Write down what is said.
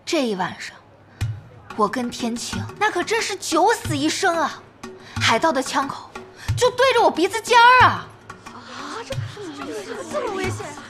这一晚上，我跟天晴那可真是九死一生啊！海盗的枪口就对着我鼻子尖儿啊！ 这么危险！